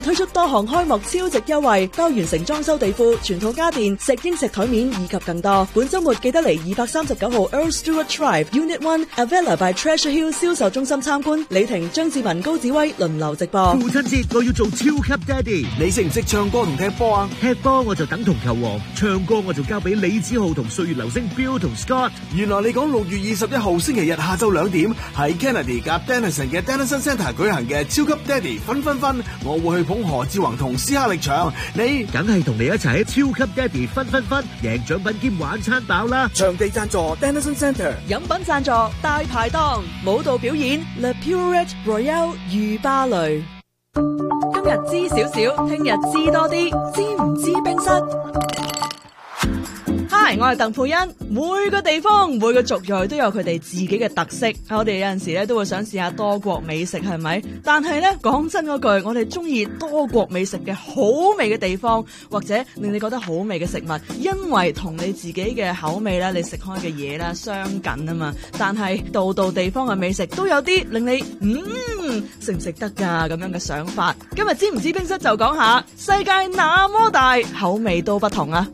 推出多項開幕超值優惠，包完成裝修地庫、全套家電、石英石台面以及更多。本周末記得嚟239號 Earl Stewart Drive Unit 1 Avella by Treasure Hill 銷售中心參觀。李婷、張志文、高子威輪流直播。 父親節我要做超級爹哋。 你識唔識唱歌同踢波啊？ 踢波我就等同球王，唱歌我就交俾李子浩同歲月流星 Bill 同 Scott。 原來你講6月21號星期日下晝2點喺 Kennedy 夾 Denison 嘅 Denison Centre 舉行嘅超級爹哋分分分，我會去捧何志宏同斯哈力場，你梗係同你一齊喺超級爹哋分分分，贏獎品兼晚餐飽啦！ 場地贊助 Denison Centre， 飲品贊助大排檔，舞蹈表演 Le Purette Royale 御芭蕾。今日知少少，聽日知多啲，知唔知冰室？Hi， 我係鄧佩欣。每個地方、每個族裔都有佢哋自己嘅特色。我哋有陣時咧都會想試下多國美食，係咪？但係咧講真嗰句，我哋中意多國美食嘅好味嘅地方，或者令你覺得好味嘅食物，因為同你自己嘅口味咧，你食開嘅嘢啦相近啊嘛。但係度度地方嘅美食都有啲令你食唔食得㗎咁樣嘅想法。今日知唔知冰室就講下世界那麼大，口味都不同啊！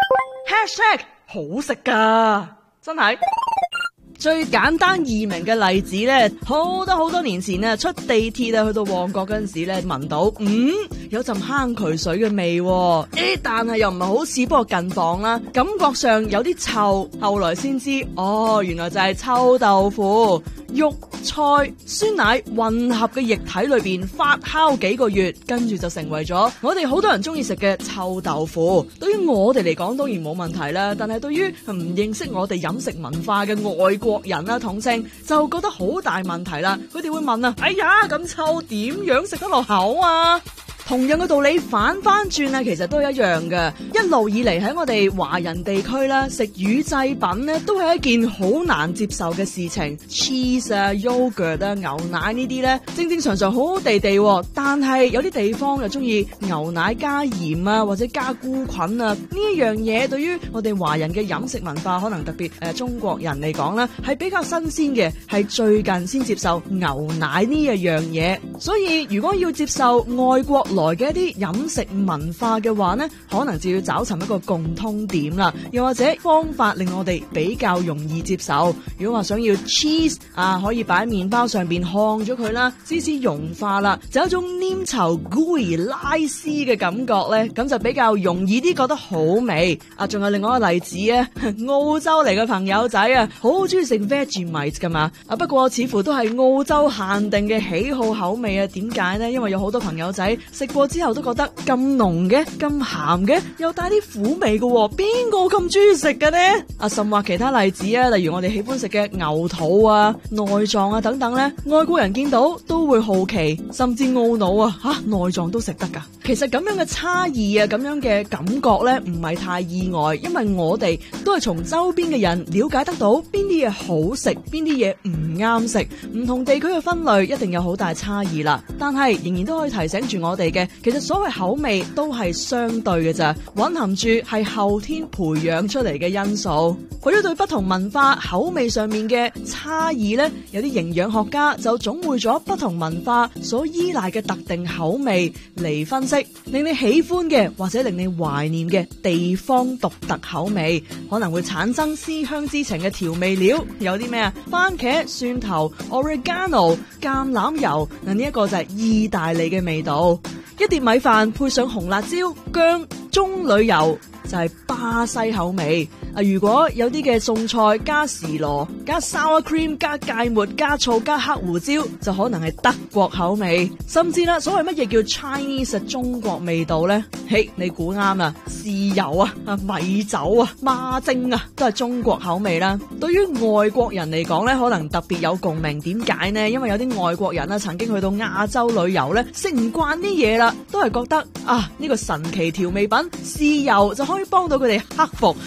#好食噶，真係最簡單易明嘅例子咧，好多年前啊，出地鐵啊去到旺角嗰陣時咧，聞到有陣坑渠水嘅味，但係又唔係好似，不過近磅啦，感覺上有啲臭，後來先知原來就係臭豆腐。肉、菜、酸奶混合嘅液體裏邊發酵幾個月，跟住就成為咗我哋好多人中意食嘅臭豆腐。對於我哋嚟講當然冇問題啦，但係對於唔認識我哋飲食文化嘅外國人啦，統稱就覺得好大問題啦。佢哋會問啊，哎呀咁臭點樣食得落口啊？同樣嘅道理反翻轉啊，其實都一樣嘅。一路以嚟喺我哋華人地區啦，食乳製品咧都係一件好難接受嘅事情。cheese 啊、yogurt 啊、牛奶呢啲咧，正常好好地地，但係有啲地方又中意牛奶加鹽啊，或者加菇菌啊。呢一樣嘢對於我哋華人嘅飲食文化，可能特別中國人嚟講咧，係比較新鮮嘅，係最近先接受牛奶呢一樣嘢。所以如果要接受外國來嘅一啲飲食文化嘅話呢，可能就要找尋一個共通點啦，又或者方法令我哋比較容易接受。如果話想要 cheese 可以擺喺麵包上邊烘咗佢啦，芝士融化啦，就有一種黏稠 gooey 拉絲嘅感覺呢，咁就比較容易啲覺得好味。仲有另外一個例子啊，澳洲嚟嘅朋友仔啊，好中意食 Vegemite 噶嘛，不過似乎都係澳洲限定嘅喜好口味啊。點解呢？因為有好多朋友仔食過之後都覺得咁濃嘅、咁鹹嘅，又帶啲苦味嘅，邊個咁中意食嘅呢？甚或其他例子啊，例如我哋喜歡食嘅牛肚啊、內臟啊等等呢，外國人見到都會好奇，甚至懊惱啊！內臟都食得㗎？其實咁樣嘅差異啊，咁樣嘅感覺呢，唔係太意外，因為我哋都係從周邊嘅人了解得到邊啲嘢好食，邊啲嘢唔啱食。唔同地區嘅分類一定有好大差異啦，但係仍然都可以提醒住我哋嘅，其實所謂口味都係相對嘅咋，蘊含住係後天培養出嚟嘅因素。為咗對不同文化口味上面嘅差異呢，有啲營養學家就總匯咗不同文化所依賴嘅特定口味嚟分析，令你喜歡嘅或者令你懷念嘅地方獨特口味，可能會產生思鄉之情嘅調味料有啲咩啊？番茄、蒜頭、oregano、橄欖油，嗱呢一個就係意大利嘅味道。一碟米飯配上紅辣椒、薑、棕櫚油，就係巴西口味。如果有啲嘅餸菜加時羅、加 sour cream、加芥末、加醋、加黑胡椒，就可能係德國口味。甚至啦，所謂乜嘢叫 Chinese 中國味道呢？你估啱啦，豉油啊、米酒啊、孖蒸啊，都係中國口味啦。對於外國人嚟講呢，可能特別有共鳴。點解呢？因為有啲外國人曾經去到亞洲旅遊呢，食唔慣啲嘢啦，都係覺得呢個神奇調味品豉油就可以幫到佢哋克服面前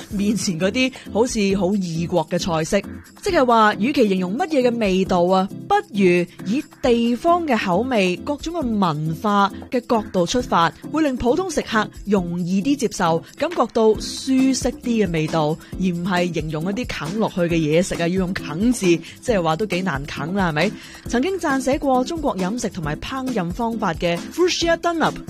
前嗰啲好似好異國嘅菜式。即係話，與其形容乜嘢嘅味道啊，不如以地方嘅口味、各種嘅文化嘅角度出發，會令普通食客容易啲接受，感覺到舒適啲嘅味道，而唔係形容一啲啃落去嘅嘢食啊，要用啃字，即係話都幾難啃啦，係咪？曾經撰寫過中國飲食同埋烹飪方法嘅 Fuchsia Dunlop